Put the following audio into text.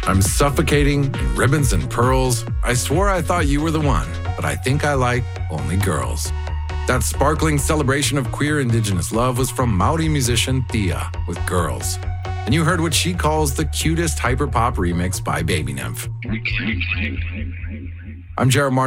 I'm suffocating in ribbons and pearls. I swore I thought you were the one, but I think I like only girls. That sparkling celebration of queer indigenous love was from Maori musician Thea with Girls. And you heard what she calls the cutest hyperpop remix by Baby Nymph. I'm Jared Martin.